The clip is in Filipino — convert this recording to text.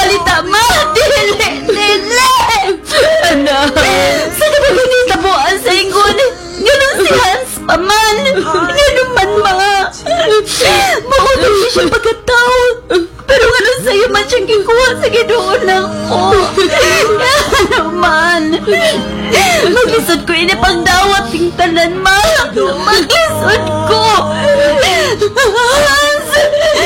balita, ma! Dili! Anak! Sa nabaginisabuan sa ingon, ganun si Hans paman. Ganun man, ma. Maunod siya pagkatao. Pero ganun sa'yo man siyang gikuha sa ginoon ako. Ano man. Maglisod ko inipagdawat ting tanan, ma. Maglisod ko. Hans!